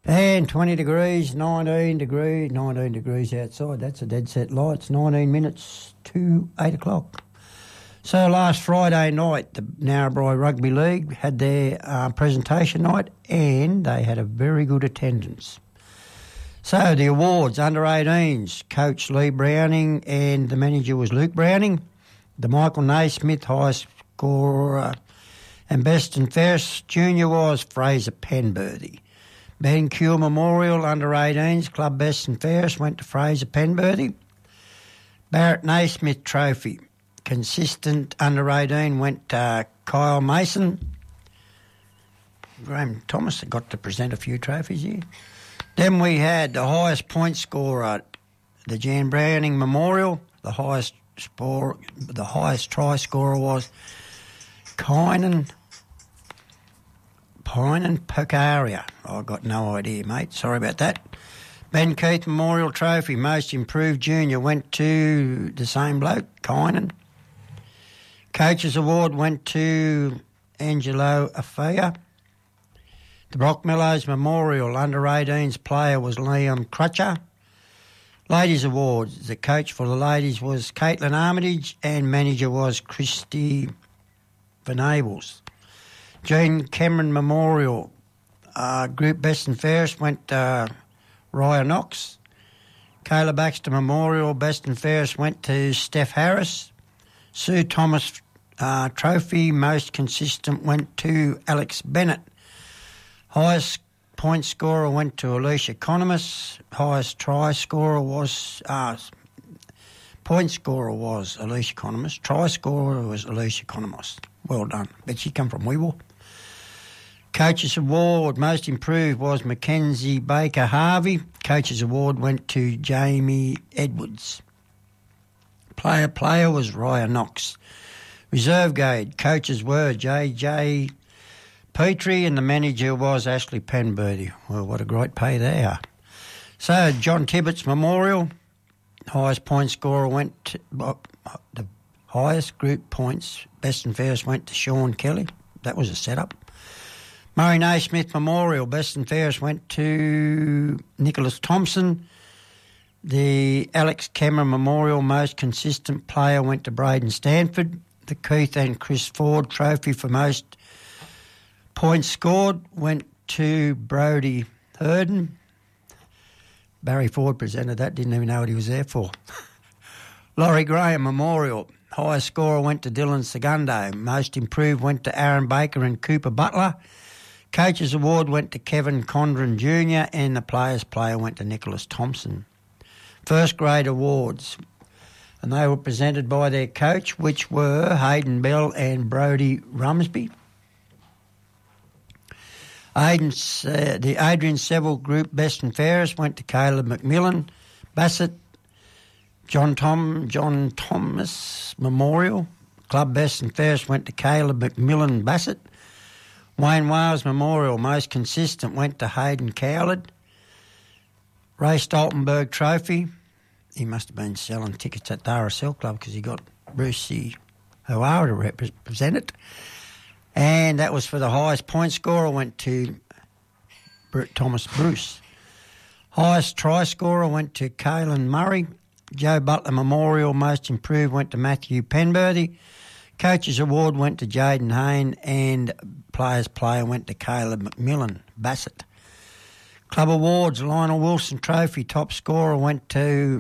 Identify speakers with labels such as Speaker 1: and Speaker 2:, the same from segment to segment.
Speaker 1: And 20 degrees, 19 degrees outside. That's a dead set light. It's 19 minutes to 8 o'clock. So last Friday night, the Narrabri Rugby League had their presentation night and they had a very good attendance. So the awards, under-18s, Coach Lee Browning and the manager was Luke Browning. The Michael Naismith highest scorer and best and fairest junior was Fraser Penberthy. Ben Cure Memorial under-18s, club best and fairest went to Fraser Penberthy. Barrett Naismith Trophy, consistent under-18 went to Kyle Mason. Graham Thomas got to present a few trophies here. Then we had the highest point scorer, the Jan Browning Memorial. The highest try scorer was Kynan Pocaria. I've got no idea, mate. Sorry about that. Ben Keith Memorial Trophy, most improved junior, went to the same bloke, Kynan. Coaches Award went to Angelo Afea. The Brockmellows Memorial under-18s player was Leon Crutcher. Ladies Awards, the coach for the ladies was Caitlin Armitage and manager was Christy Venables. Jean Cameron Memorial, group best and fairest went to Raya Knox. Kayla Baxter Memorial, best and fairest went to Steph Harris. Sue Thomas Trophy, most consistent went to Alex Bennett. Highest point scorer went to Alicia Economist. Highest try scorer was point scorer was Alicia Economist. Try scorer was Alicia Economist. Well done. Bet she come from Weevil. Coaches Award, most improved was Mackenzie Baker Harvey. Coaches Award went to Jamie Edwards. Player was Raya Knox. Reserve grade, coaches were J.J. Petrie and the manager was Ashley Penberthy. Well, what a great pay they are. So, John Tibbetts Memorial, highest point scorer went to, the highest group points, best and fairest went to Sean Kelly. That was a setup. Murray Naismith Memorial, best and fairest went to Nicholas Thompson. The Alex Cameron Memorial, most consistent player went to Braden Stanford. The Keith and Chris Ford Trophy for most points scored went to Brodie Hurden. Barry Ford presented that, didn't even know what he was there for. Laurie Graham Memorial, highest scorer went to Dylan Segundo. Most improved went to Aaron Baker and Cooper Butler. Coaches Award went to Kevin Condren Jr. and the players' player went to Nicholas Thompson. First grade awards, and they were presented by their coach, which were Hayden Bell and Brodie Rumsby. The Adrian Seville Group Best and Fairest went to Caleb McMillan. Bassett, John Thomas Memorial. Club Best and Fairest went to Caleb McMillan Bassett. Wayne Wales Memorial, most consistent, went to Hayden Cowlard. Ray Stoltenberg Trophy, he must have been selling tickets at the RSL Club because he got Brucey O'Hara to represent it. And that was for the highest point scorer, went to Thomas Bruce. Highest try scorer went to Caelan Murray. Joe Butler Memorial, most improved, went to Matthew Penberthy. Coaches Award went to Jaden Hayne and players' player went to Caleb McMillan Bassett. Club Awards, Lionel Wilson Trophy, top scorer went to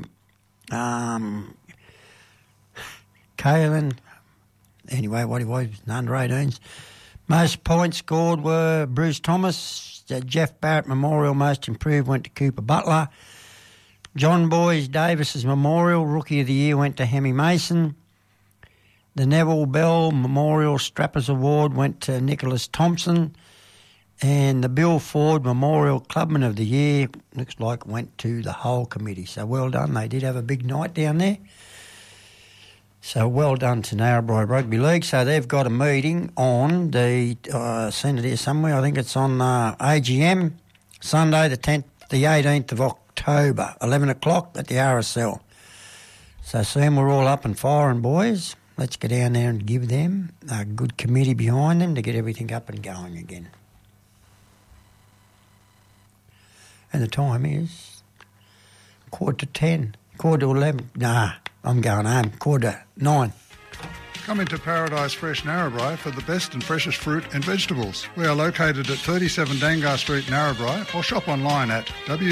Speaker 1: Caelan. Anyway, what he was, under 18s. Most points scored were Bruce Thomas. Jeff Barrett Memorial, most improved, went to Cooper Butler. John Boys Davis's Memorial, Rookie of the Year, went to Hemi Mason. The Neville Bell Memorial Strappers Award went to Nicholas Thompson. And the Bill Ford Memorial Clubman of the Year, looks like, went to the whole committee. So well done. They did have a big night down there. So well done to Narrabri Rugby League. So they've got a meeting on the, send it here somewhere, I think it's on AGM, Sunday the 18th of October, 11 o'clock at the RSL. So soon we're all up and firing, boys. Let's get down there and give them a good committee behind them to get everything up and going again. And the time is 9:45. 11:15. Nah, I'm going home. 9:45.
Speaker 2: Come into Paradise Fresh Narrabri for the best and freshest fruit and vegetables. We are located at 37 Dangar Street, Narrabri, or shop online at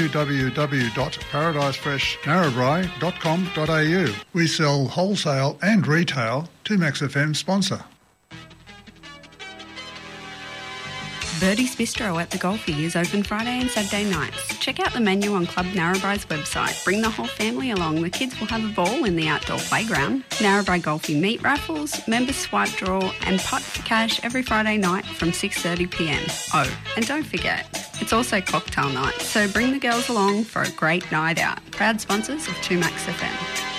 Speaker 2: www.paradisefreshnarrabri.com.au. We sell wholesale and retail to Max FM sponsor.
Speaker 3: Birdie's Bistro at the Golfie is open Friday and Saturday nights. Check out the menu on Club Narrabri's website. Bring the whole family along. The kids will have a ball in the outdoor playground. Narrabri Golfie meat raffles, members swipe draw and putt for cash every Friday night from 6:30pm. Oh, and don't forget, it's also cocktail night, so bring the girls along for a great night out. Proud sponsors of 2Max FM.